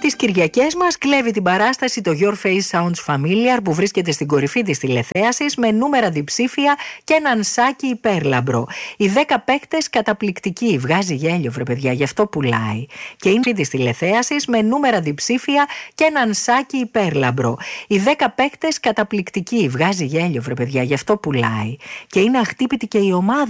Τις Κυριακές μας κλέβει την παράσταση το Your Face Sounds Familiar που βρίσκεται στην κορυφή της τηλεθέασης με νούμερα διψήφια και έναν σάκι υπέρλαμπρο. Οι 10 παίκτες καταπληκτικοί, βγάζει γέλιο βρε παιδιά, γι' αυτό πουλάει. Και είναι της τηλεθέασης με νούμερα διψήφια και έναν σάκι υπέρλαμπρο. Οι 10 παίκτες καταπληκτικοί, βγάζει γέλιο βρε παιδιά, γι' αυτό πουλάει. Και είναι αχτύπητη και η ομάδα.